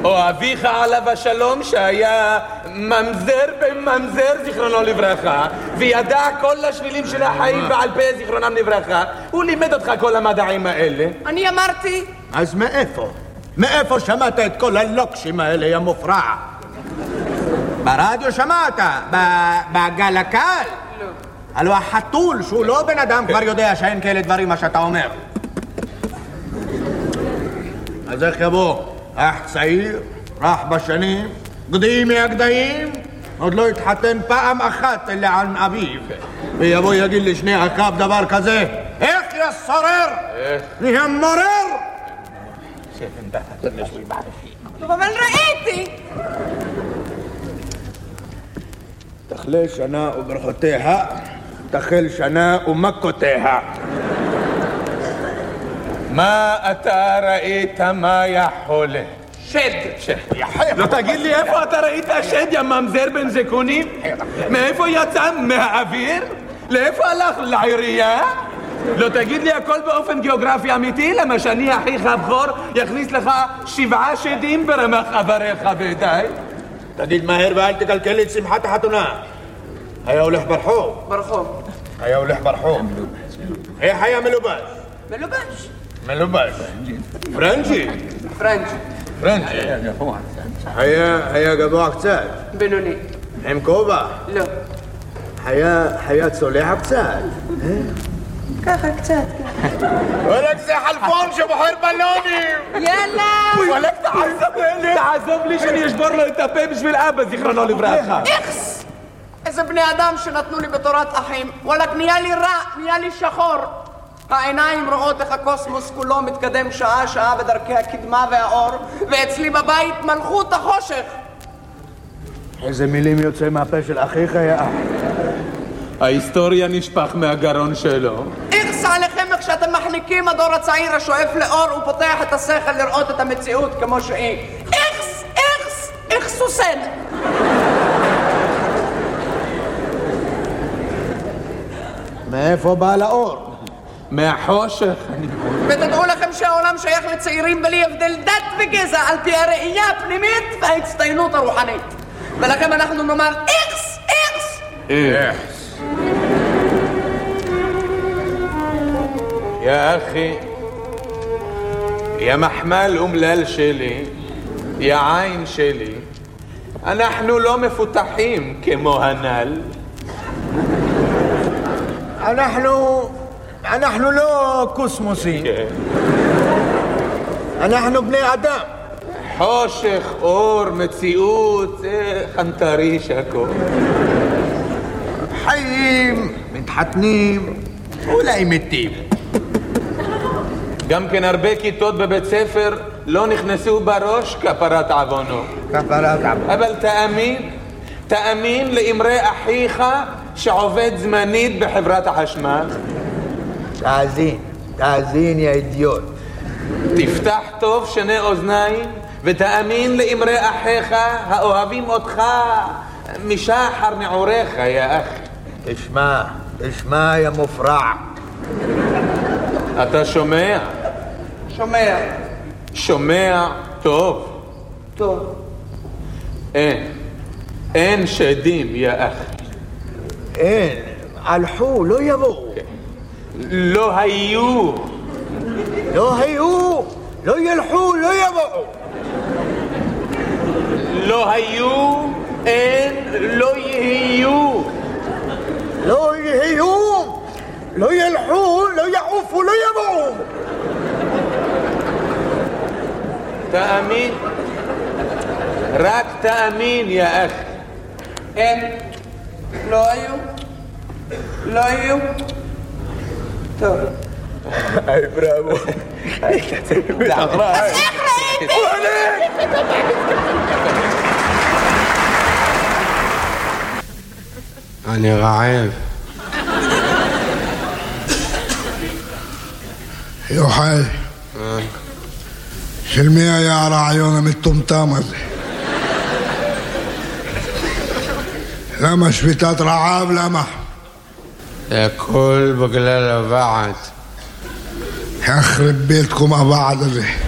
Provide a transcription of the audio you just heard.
או אביך עליו השלום שהיה ממזר בן ממזר זיכרונו לברכה וידע כל השבילים של החיים בעל פה זיכרונם לברכה. הוא לימד אותך כל המדעים האלה. אני אמרתי. אז מאיפה? מאיפה שמעת את כל הלוקשים האלה, יא מופרע? ברדיו שמעת? בגל הקל? לא. הלוא החתול שהוא לא בן אדם כבר יודע שאין כאלה דברים מה שאתה אומר. אז איך יבוא? אח צעיר, רך בשנים, גדי מהגדיים, עוד לא התחתן פעם אחת אלא על אביו, ויבוא יגיד לשני אחיו דבר כזה, איך יסורר? נהיה מורר? טוב, אבל ראיתי. תחלה שנה וברכותיה, תחל שנה ומכותיה. מה אתה ראית מה יחולה? שד. לא תגיד לי איפה אתה ראית שד יא ממזר בן זקונים? מאיפה יצא? מהאוויר? לאיפה הלך? לעירייה? לא תגיד לי הכל באופן גיאוגרפי אמיתי? למה שאני אחיך הבכור יכניס לך 7 שדים ברמח אבריך ודי? תגיד מהר ואל תקלקל את שמחת החתונה. היה הולך ברחוב. ברחוב. היה הולך ברחוב. איך היה מלובש? מלובש. מלובש. פרנצ'י. פרנצ'י. היה גבוה קצת. בינוני. עם כובע. לא. היה צולע קצת. ככה קצת. וואלק זה חלפון שבוחר בלונים. יאללה. וואלק תעזוב לי שאני אשבור לו את הפה בשביל אבא זיכרונו לברכה. איכס. איזה בני אדם שנתנו לי בתורת אחים. וואלק נהיה לי רע, נהיה לי שחור. העיניים רואות איך הקוסמוס כולו מתקדם שעה בדרכי הקדמה והאור, ואצלי בבית מלכות החושך. איזה מילים יוצא מהפה של אחיך יא אח. ההיסטוריה נשפך מהגרון שלו. איכס עליכם איך שאתם מחניקים הדור הצעיר השואף לאור ופותח את השכל לראות את המציאות כמו שהיא. איכס סוסן. מאיפה בא לאור? מהחושך. ותדעו לכם שהעולם שייך לצעירים בלי הבדל דת וגזע על פי הראייה הפנימית וההצטיינות הרוחנית. ולכם אנחנו נאמר איכס. יא אחי, יא מחמל אומלל שלי, יא עין שלי, אנחנו לא מפותחים כמו הנ"ל. אנחנו לא קוסמוסים. אנחנו בני אדם. חושך, אור, מציאות, חנטריש הכל. חיים, מתחתנים, אולי מתים. גם כן הרבה כיתות בבית ספר לא נכנסו בראש כפרת עוונו. אבל תאמין לאמרי אחיך שעובד זמנית בחברת החשמל. תאזין יא אידיוט. תפתח טוב שני אוזניים ותאמין לאמרי אחיך האוהבים אותך משחר נעוריך יא אחי. תשמע יא מופרע. אתה שומע? שומע טוב. אין שדים יא אחי. אין, הלכו, לא יבואו. לא היו, לא ילכו, לא יבואו. לא היו, אין, לא יהיו. לא ילכו, לא יעופו, לא יבואו. תאמין, רק תאמין יא אחי. אין, לא היו. טוב. היי בראבו. אז איך ראיתי? אני רעב. יוחאי, של מי היה הרעיון המטומטם הזה? למה שביתת רעב? למה? זה הכל בגלל הוועד. יחרב ביתכם הוועד הזה.